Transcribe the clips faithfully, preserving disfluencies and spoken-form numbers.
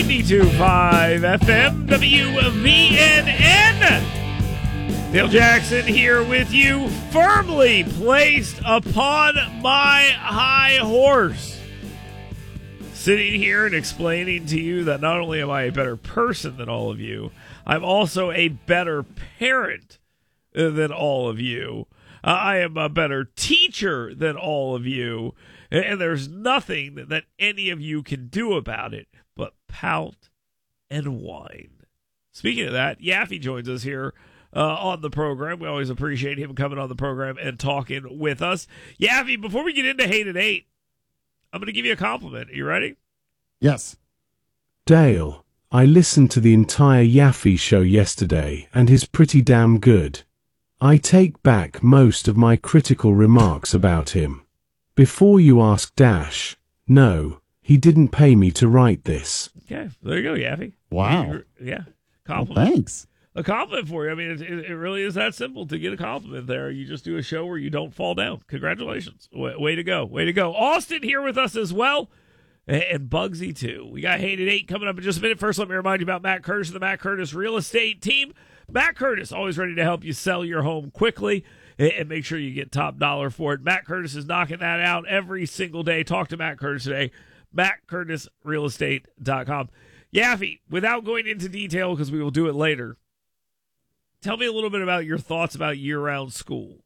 ninety-two point five F M W V N N. Dale Jackson here with you, firmly placed upon my high horse. Sitting here and explaining to you that not only am I a better person than all of you, I'm also a better parent than all of you. Uh, I am a better teacher than all of you. And, and there's nothing that, that any of you can do about it but pout and whine. Speaking of that, Yaffe joins us here uh, on the program. We always appreciate him coming on the program and talking with us. Yaffe, before we get into Hate at eight, I'm going to give you a compliment. Are you ready? Yes. Dale, I listened to the entire Yaffe show yesterday and he's pretty damn good. I take back most of my critical remarks about him. Before you ask Dash, no, he didn't pay me to write this. Okay, there you go, Yaffe. Wow. Yeah, Well, compliment. thanks. A compliment for you. I mean, it, it, it really is that simple to get a compliment there. You just do a show where you don't fall down. Congratulations. Way, way to go. Way to go. Austin here with us as well. And, and Bugsy, too. We got Hate at eight coming up in just a minute. First, let me remind you about Matt Curtis and the Matt Curtis Real Estate Team. Matt Curtis, always ready to help you sell your home quickly and, and make sure you get top dollar for it. Matt Curtis is knocking that out every single day. Talk to Matt Curtis today. Matt Curtis Real Estate dot com. Yaffe, without going into detail, because we will do it later, tell me a little bit about your thoughts about year-round school.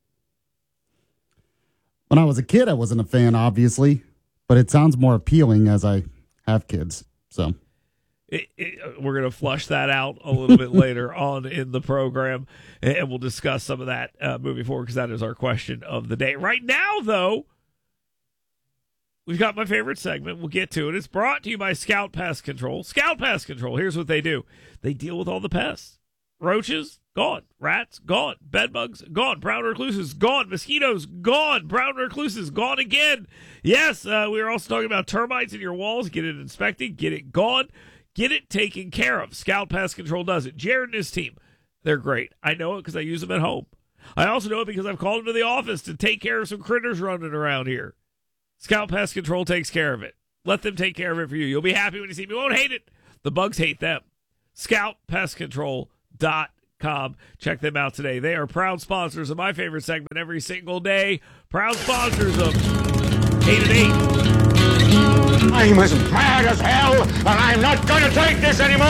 When I was a kid, I wasn't a fan, obviously, but it sounds more appealing as I have kids. So It, it, we're going to flush that out a little bit later on in the program, and we'll discuss some of that uh, moving forward because that is our question of the day. Right now, though, we've got my favorite segment. We'll get to it. It's brought to you by Scout Pest Control. Scout Pest Control, here's what they do. They deal with all the pests. Roaches, gone. Rats, gone. Bedbugs, gone. Brown recluses, gone. Mosquitoes, gone. Brown recluses, gone again. Yes, uh, we were also talking about termites in your walls. Get it inspected. Get it gone. Get it taken care of. Scout Pest Control does it. Jared and his team, they're great. I know it because I use them at home. I also know it because I've called them to the office to take care of some critters running around here. Scout Pest Control takes care of it. Let them take care of it for you. You'll be happy when you see me. You won't hate it. The bugs hate them. Scout Pest Control dot com. Check them out today. They are proud sponsors of my favorite segment every single day. Proud sponsors of Hate at eight. I'm as mad as hell, and I'm not going to take this anymore.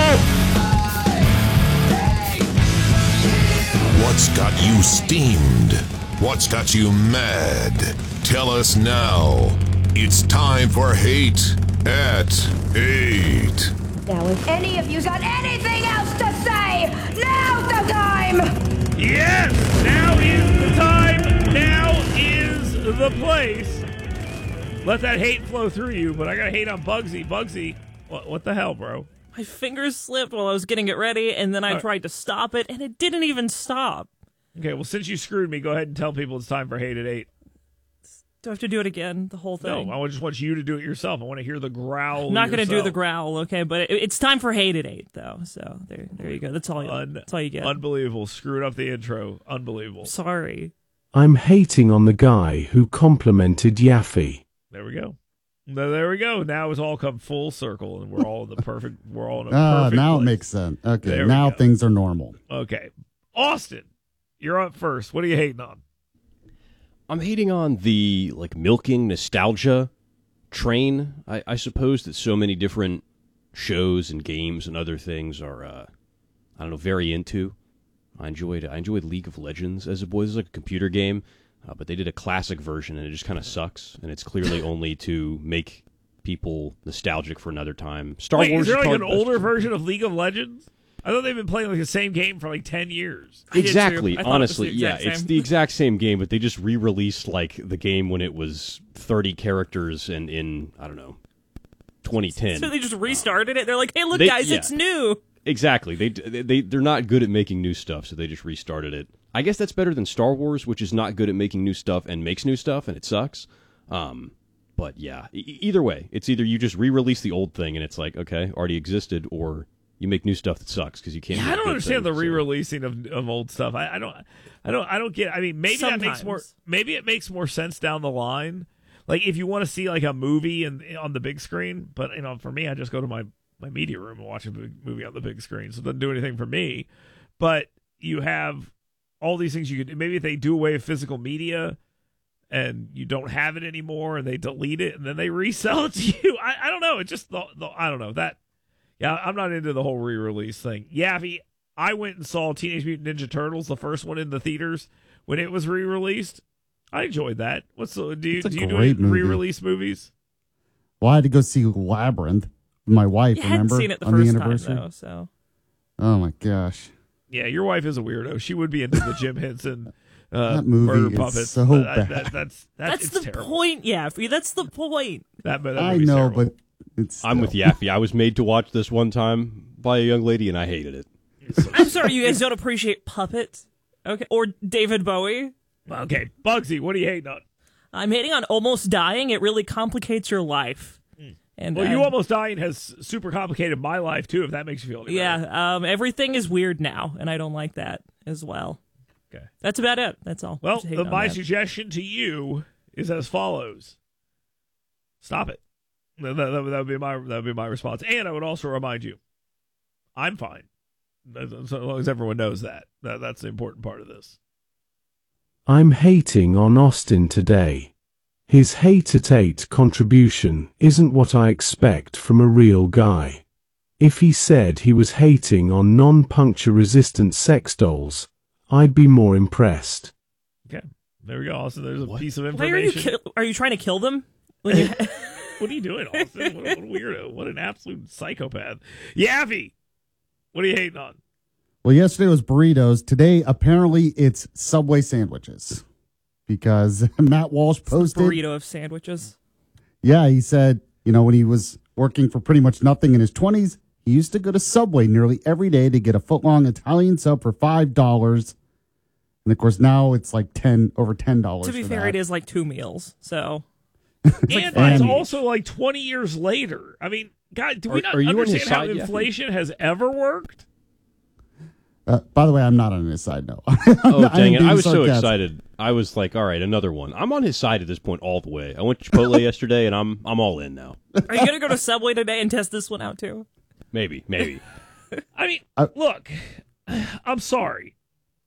What's got you steamed? What's got you mad? Tell us now. It's time for Hate at eight. Now, if any of you got anything else to say, now's the time! Yes! Now is the time. Now is the place. Let that hate flow through you, but I got to hate on Bugsy. Bugsy, what, what the hell, bro? My fingers slipped while I was getting it ready, and then I Uh, tried to stop it, and it didn't even stop. Okay, well, since you screwed me, go ahead and tell people it's time for Hate at eight. Do I have to do it again, the whole thing? No, I just want you to do it yourself. I want to hear the growl. I'm not going to do yourself. the growl, okay? But it, it's time for Hate at eight, though. So there, there you go. That's all. You, Un- that's all you get. Unbelievable. Screwed up the intro. Unbelievable. Sorry. I'm hating on the guy who complimented Yaffe. There we go. No, there we go. Now it's all come full circle, and we're all in the perfect. We're all in a uh, perfect. now place. it makes sense. Okay, There we now go. things are normal. Okay, Austin, you're up first. What are you hating on? I'm hating on the like milking nostalgia train. I, I suppose that so many different shows and games and other things are, uh, I don't know, very into. I enjoyed I enjoyed League of Legends as a boy. This is like a computer game, uh, but they did a classic version and it just kind of sucks. And it's clearly only to make people nostalgic for another time. Star Wait, Wars is there like probably an the best older one. version of League of Legends? I thought they've been playing like the same game for like ten years. I did too. Exactly. I thought it was the Honestly, yeah, exact it's same. the exact same game, but they just re-released like the game when it was thirty characters and in I don't know twenty ten. So they just restarted it. They're like, "Hey, look, They- guys, yeah. it's new." Exactly. They they they're not good at making new stuff, so they just restarted it. I guess that's better than Star Wars, which is not good at making new stuff and makes new stuff, and it sucks. Um, but yeah, e- either way, it's either you just re-release the old thing and it's like okay, already existed, or you make new stuff that sucks because you can't. Yeah, make I don't good understand things, the so. re-releasing of of old stuff. I, I don't, I don't, I don't get. I mean, maybe that makes more. Sometimes. Maybe it makes more sense down the line. Like if you want to see like a movie and on the big screen, but you know, for me, I just go to my my media room and watch a big movie on the big screen, so it doesn't do anything for me. But you have all these things you could, maybe if they do away with physical media and you don't have it anymore and they delete it and then they resell it to you. I, I don't know. It just, the, the, I don't know that. Yeah, I'm not into the whole re-release thing. Yaffee, I went and saw Teenage Mutant Ninja Turtles, the first one in the theaters when it was re-released. I enjoyed that. What's the, do you, It's a do you do great movie. re-release movies? Well, I had to go see Labyrinth with my wife, You hadn't remember? seen it the on first the time, anniversary. though, so. Oh, my gosh. Yeah, your wife is a weirdo. She would be into the Jim Henson uh, That movie murder is puppets. so That- bad. that- that's that's, That's it's the terrible. point, yeah. That's the point. That, that I movie's know, terrible. but it's. I'm with still- Yaffee. I was made to watch this one time by a young lady, and I hated it. I'm sorry, you guys don't appreciate puppets, okay? Or David Bowie. Okay, Bugsy, what are you hating on? I'm hating on Almost Dying. It really complicates your life. And Well, uh, you almost dying has super complicated my life too. If that makes you feel any better. yeah, um, everything is weird now, and I don't like that as well. Okay. That's about it. That's all. Well, Just hating the, on my that. suggestion to you is as follows: stop it. That, that, that would be my that would be my response. And I would also remind you, I'm fine, as, as long as everyone knows that. that. That's the important part of this. I'm hating on Austin today. His hate-at-eight contribution isn't what I expect from a real guy. If he said he was hating on non-puncture resistant sex dolls, I'd be more impressed. Okay, there we go. Also, there's a What? piece of Why are you information. kill- are you trying to kill them? When you- What are you doing, Austin? What, what a weirdo! What an absolute psychopath! Yaffee, what are you hating on? Well, yesterday was burritos. Today, apparently, it's Subway sandwiches. Because Matt Walsh posted. burrito of sandwiches. Yeah, he said, you know, when he was working for pretty much nothing in his twenties, he used to go to Subway nearly every day to get a foot-long Italian sub for five dollars. And, of course, now it's like ten over ten dollars To be for fair, that. it is like two meals. So And five it's each. also like twenty years later. I mean, God, do we Are- not are you on his understand how side, Yaffee? inflation has ever worked? Uh, by the way, I'm not on his side, no. Oh, I'm dang it. being I was so sarcastic. excited. I was like, all right, another one. I'm on his side at this point all the way. I went to Chipotle yesterday, and I'm I'm all in now. are you gonna go to Subway today and test this one out too? Maybe, maybe. I mean, I- look, I'm sorry.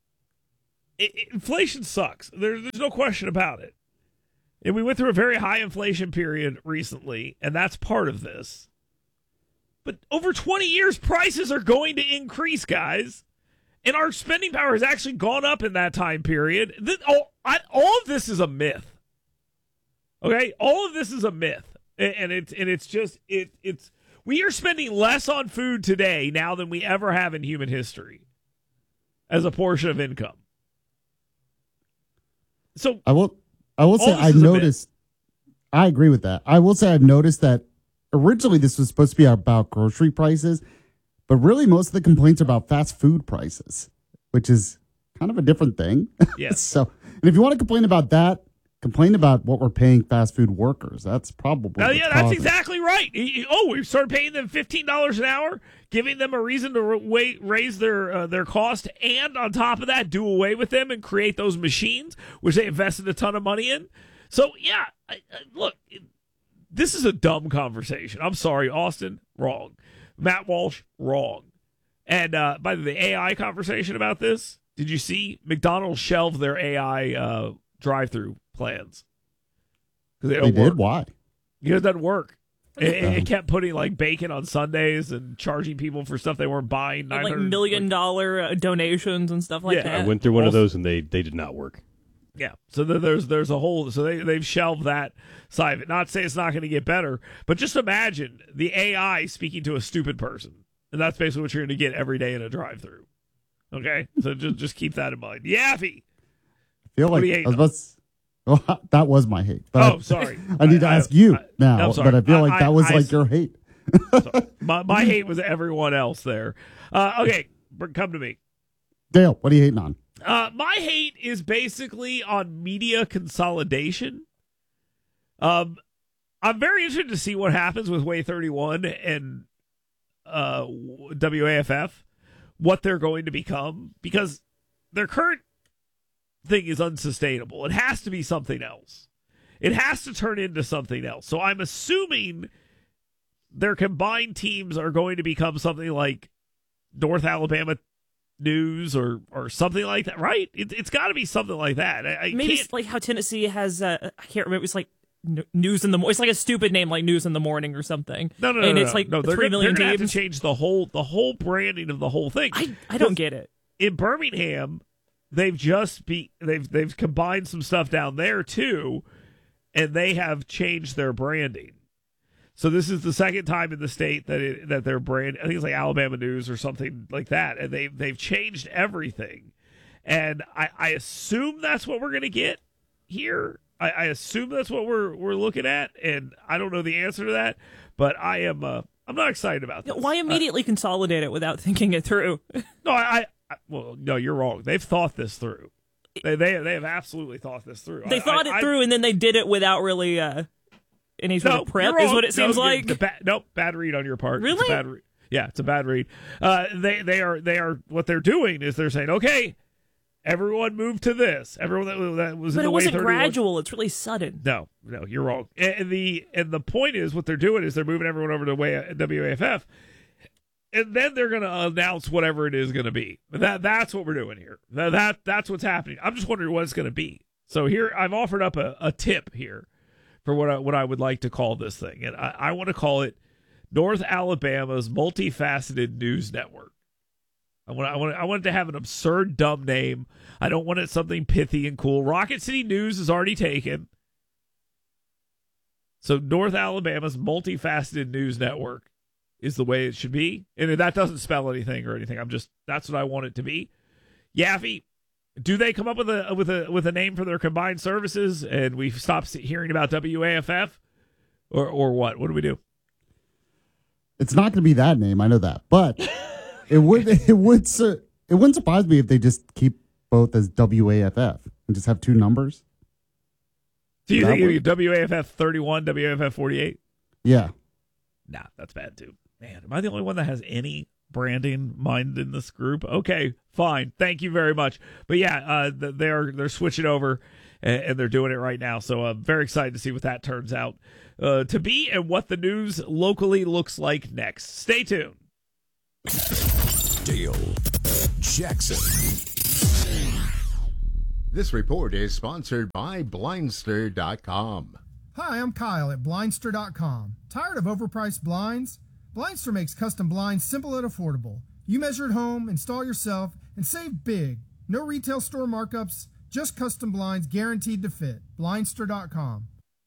I- I- inflation sucks. There, there's no question about it. And we went through a very high inflation period recently, and that's part of this. But over twenty years, prices are going to increase, guys. And our spending power has actually gone up in that time period. This, all, I, all of this is a myth. Okay, all of this is a myth, and, and it's and it's just it it's we are spending less on food today now than we ever have in human history, as a portion of income. So I will I will say All this I is a myth. noticed I agree with that. I will say I've noticed that originally this was supposed to be about grocery prices, but really most of the complaints are about fast food prices, which is kind of a different thing. Yes. so and if you want to complain about that, complain about what we're paying fast food workers. That's probably Oh, what's yeah, that's causing it. exactly right. Y- y- Oh, we started paying them fifteen dollars an hour, giving them a reason to ra- wait, raise their uh, their cost, and on top of that, do away with them and create those machines, which they invested a ton of money in. So, yeah, I, I, look, it- this is a dumb conversation. I'm sorry, Austin, wrong. Matt Walsh, wrong. And uh, by the way, the A I conversation about this, did you see McDonald's shelved their A I uh, drive-through plans? Because they They don't did? work. Why? Because it doesn't work. It, it it kept putting like bacon on Sundays and charging people for stuff they weren't buying. Like nine hundred million dollar uh, donations and stuff like Yeah, that. I went through one of Also- those, and they, they did not work. Yeah. So th- there's there's a whole so they they've shelved that side of it. Not to say it's not going to get better, but just imagine the A I speaking to a stupid person, and that's basically what you're going to get every day in a drive-through. Okay, so just just keep that in mind. Yaffee. I feel What like do you hate I was about to, well, that was my hate. But Oh, sorry. I need to I- I- ask you I- now, I'm sorry. but I feel like I- that was I- like your hate. My my hate was everyone else there. Uh, okay, br- come to me. Dale, what are you hating on? Uh, my hate is basically on media consolidation. Um, I'm very interested to see what happens with Way thirty-one and uh, W A F F, what they're going to become, because their current thing is unsustainable. It has to be something else. It has to turn into something else. So I'm assuming their combined teams are going to become something like North Alabama News or or something like that, right? It, it's got to be something like that. I, I Maybe can't... it's like how Tennessee has, uh, I can't remember, it's like n- News in the Morning. It's like a stupid name like News in the Morning or something. No, no, no, and no, it's no. like no, they're three gonna, million they're gonna teams. have to change the whole the whole branding of the whole thing. I, I don't get it. In Birmingham, they've just be they've they've combined some stuff down there too, and they have changed their branding. So this is the second time in the state that it, that their brand, I think it's like Alabama News or something like that, and they they've changed everything. And I, I assume that's what we're going to get here. I, I assume that's what we're we're looking at, and I don't know the answer to that, but I am uh, I'm not excited about this. Why immediately uh, consolidate it without thinking it through? no, I, I well no, you're wrong. They've thought this through. They they they have absolutely thought this through. They I, thought I, it through, I, and then they did it without really. Uh, Any sort no, of prep is what it seems no, like. The ba- nope, bad read on your part. Really? It's a bad re- yeah, it's a bad read. Uh, they they are they are what they're doing is they're saying, okay, everyone move to this. Everyone that, that was but in the it wasn't way gradual. It's really sudden. No, no, you're wrong. And the and the point is what they're doing is they're moving everyone over to way W A F F, and then they're going to announce whatever it is going to be. That that's what we're doing here. That, that that's what's happening. I'm just wondering what it's going to be. So here I've offered up a, a tip here for what I, what I would like to call this thing. And I, I want to call it North Alabama's Multifaceted News Network. I want I want I want it to have an absurd, dumb name. I don't want it something pithy and cool. Rocket City News is already taken. So North Alabama's Multifaceted News Network is the way it should be. And that doesn't spell anything or anything. I'm just, that's what I want it to be. Yaffee, do they come up with a with a with a name for their combined services, and we stop hearing about W A F F, or or what? What do we do? It's not going to be that name. I know that, but it would it would it wouldn't surprise me if they just keep both as W A F F and just have two numbers. Do you think would... W A F F thirty-one, W A F F forty-eight? Yeah. Nah, that's bad too. Man, am I the only one that has any branding mind in this group? Okay, fine. Thank you very much. But yeah, uh, they're they're switching over and, and they're doing it right now. So I'm very excited to see what that turns out uh, to be and what the news locally looks like next. Stay tuned. Dale Jackson. This report is sponsored by Blindster dot com. Hi, I'm Kyle at Blindster dot com. Tired of overpriced blinds? Blindster makes custom blinds simple and affordable. You measure at home, install yourself, and save big. No retail store markups, just custom blinds guaranteed to fit. Blindster dot com.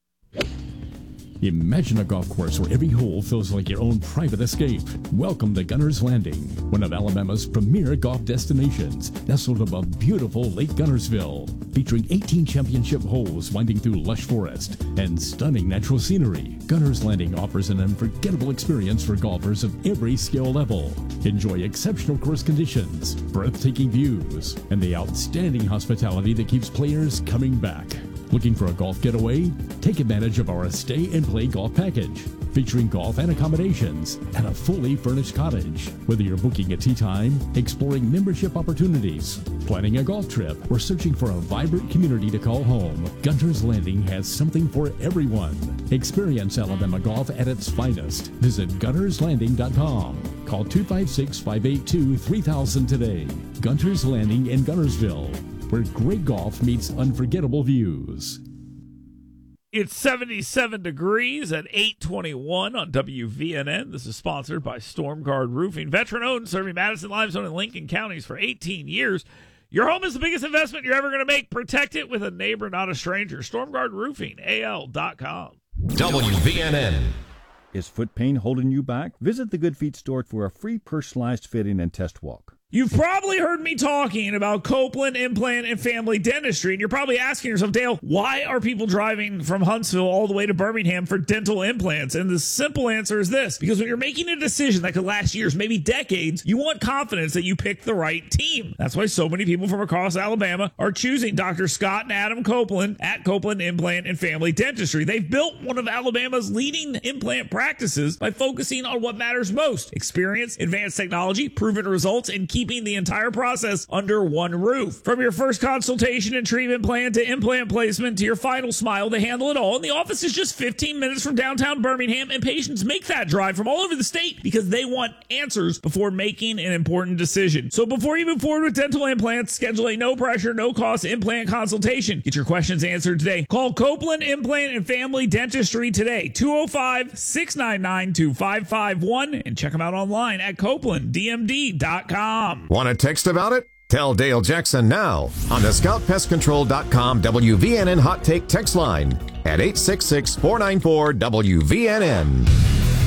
Imagine a golf course where every hole feels like your own private escape. Welcome to Gunner's Landing, one of Alabama's premier golf destinations, nestled above beautiful Lake Gunnersville. Featuring eighteen championship holes winding through lush forest and stunning natural scenery, Gunner's Landing offers an unforgettable experience for golfers of every skill level. Enjoy exceptional course conditions, breathtaking views, and the outstanding hospitality that keeps players coming back. Looking for a golf getaway? Take advantage of our Stay and Play Golf Package, featuring golf and accommodations and a fully furnished cottage. Whether you're booking a tee time, exploring membership opportunities, planning a golf trip, or searching for a vibrant community to call home, Gunter's Landing has something for everyone. Experience Alabama golf at its finest. Visit Gunners Landing dot com. Call two five six, five eight two, three thousand today. Gunter's Landing in Gunnersville, where great golf meets unforgettable views. It's seventy-seven degrees at eight twenty-one on W V N N. This is sponsored by StormGuard Roofing. Veteran-owned, serving Madison, Limestone, and Lincoln counties for eighteen years. Your home is the biggest investment you're ever going to make. Protect it with a neighbor, not a stranger. StormGuard Roofing, A L dot com. W V N N. Is foot pain holding you back? Visit the Good Feet store for a free personalized fitting and test walk. You've probably heard me talking about Copeland Implant and Family Dentistry, and you're probably asking yourself, Dale, why are people driving from Huntsville all the way to Birmingham for dental implants? And the simple answer is this: because when you're making a decision that could last years, maybe decades, you want confidence that you picked the right team. That's why so many people from across Alabama are choosing Doctor Scott and Adam Copeland at Copeland Implant and Family Dentistry. They've built one of Alabama's leading implant practices by focusing on what matters most: experience, advanced technology, proven results, and keep keeping the entire process under one roof. From your first consultation and treatment plan to implant placement to your final smile, they handle it all. And the office is just fifteen minutes from downtown Birmingham, and patients make that drive from all over the state because they want answers before making an important decision. So before you move forward with dental implants, schedule a no pressure, no cost implant consultation. Get your questions answered today. Call Copeland Implant and Family Dentistry today, two oh five, six nine nine, two five five one, and check them out online at copeland d m d dot com. Want to text about it? Tell Dale Jackson now on the scout pest control dot com W V N N Hot Take text line at eight six six, four nine four, W V N N.